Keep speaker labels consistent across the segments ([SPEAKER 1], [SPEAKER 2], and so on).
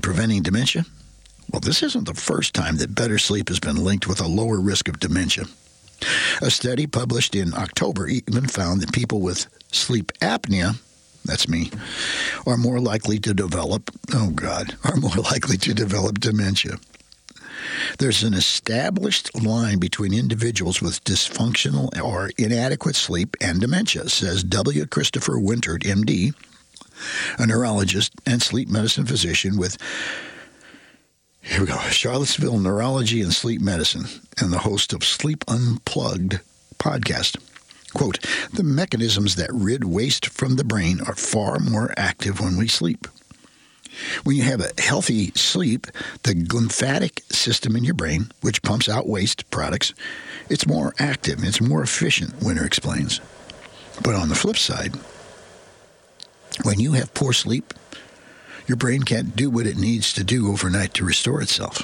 [SPEAKER 1] Preventing dementia? Well, this isn't the first time that better sleep has been linked with a lower risk of dementia. A study published in October even found that people with sleep apnea, that's me, are more likely to develop dementia. There's an established line between individuals with dysfunctional or inadequate sleep and dementia, says W. Christopher Wintert, MD, a neurologist and sleep medicine physician with Charlottesville Neurology and Sleep Medicine, and the host of Sleep Unplugged podcast. Quote, the mechanisms that rid waste from the brain are far more active when we sleep. When you have a healthy sleep, the lymphatic system in your brain, which pumps out waste products, it's more active, it's more efficient, Winter explains. But on the flip side, when you have poor sleep, your brain can't do what it needs to do overnight to restore itself.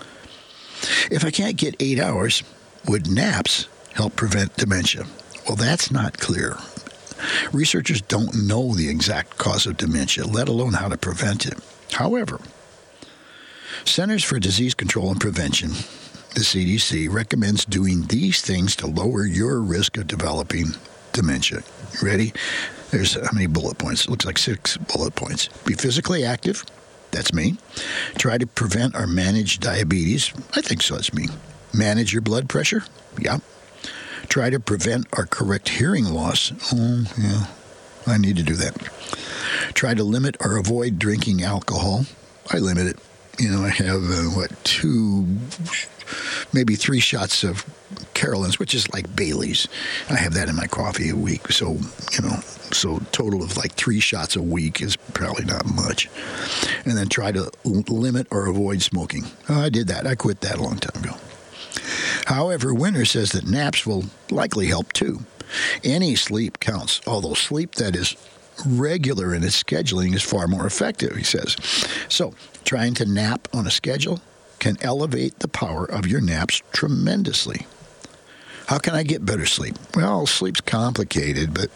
[SPEAKER 1] If I can't get 8 hours, would naps help prevent dementia? Well, that's not clear. Researchers don't know the exact cause of dementia, let alone how to prevent it. However, Centers for Disease Control and Prevention, the CDC, recommends doing these things to lower your risk of developing dementia. You ready? There's how many bullet points? It looks like 6 bullet points. Be physically active. That's me. Try to prevent or manage diabetes. I think so. That's me. Manage your blood pressure. Yeah. Try to prevent or correct hearing loss. Oh, yeah. I need to do that. Try to limit or avoid drinking alcohol. I limit it. I have, 2, maybe 3 shots of Carolyn's, which is like Bailey's. I have that in my coffee a week. So, so total of like 3 shots a week is probably not much. And then try to limit or avoid smoking. I did that. I quit that a long time ago. However, Winter says that naps will likely help too. Any sleep counts, although sleep that is regular in its scheduling is far more effective, he says. So, trying to nap on a schedule can elevate the power of your naps tremendously. How can I get better sleep? Well, sleep's complicated, but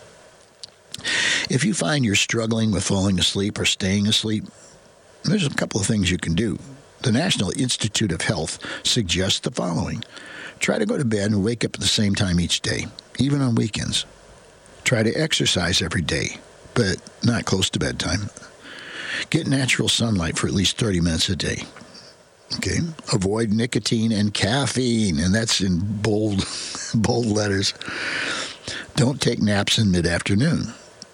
[SPEAKER 1] if you find you're struggling with falling asleep or staying asleep, there's a couple of things you can do. The National Institute of Health suggests the following. Try to go to bed and wake up at the same time each day, even on weekends. Try to exercise every day, but not close to bedtime. Get natural sunlight for at least 30 minutes a day. Okay? Avoid nicotine and caffeine, and that's in bold letters. Don't take naps in mid-afternoon.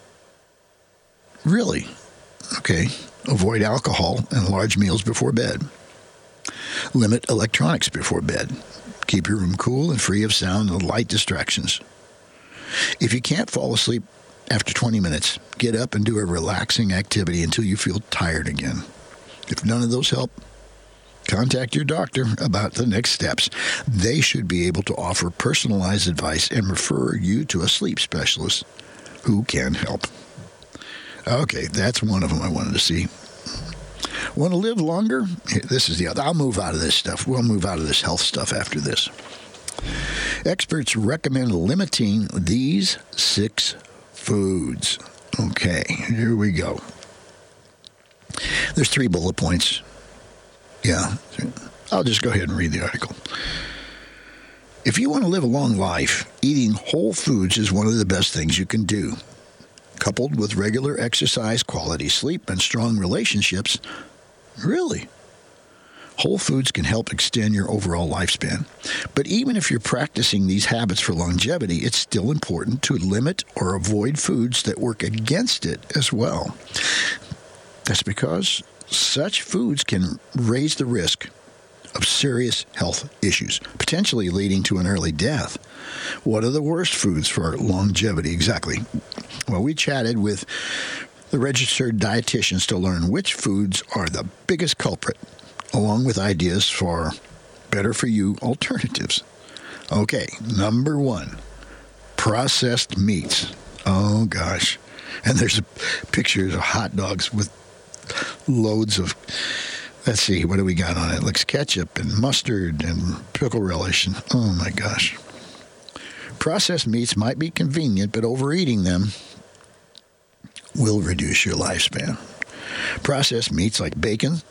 [SPEAKER 1] Really? Okay. Avoid alcohol and large meals before bed. Limit electronics before bed. Keep your room cool and free of sound and light distractions. If you can't fall asleep after 20 minutes, get up and do a relaxing activity until you feel tired again. If none of those help, contact your doctor about the next steps. They should be able to offer personalized advice and refer you to a sleep specialist who can help. Okay, that's one of them I wanted to see. Want to live longer? This is the other. I'll move out of this stuff. We'll move out of this health stuff after this. Experts recommend limiting these 6 foods. Okay, here we go. There's 3 bullet points. Yeah, I'll just go ahead and read the article. If you want to live a long life, eating whole foods is one of the best things you can do. Coupled with regular exercise, quality sleep, and strong relationships, really, whole foods can help extend your overall lifespan. But even if you're practicing these habits for longevity, it's still important to limit or avoid foods that work against it as well. That's because such foods can raise the risk of serious health issues, potentially leading to an early death. What are the worst foods for longevity exactly? Well, we chatted with the registered dietitians to learn which foods are the biggest culprit, along with ideas for better-for-you alternatives. Okay, number 1, processed meats. Oh, gosh. And there's pictures of hot dogs with loads of, let's see, what do we got on it? It looks ketchup and mustard and pickle relish. And, oh, my gosh. Processed meats might be convenient, but overeating them will reduce your lifespan. Processed meats like bacon,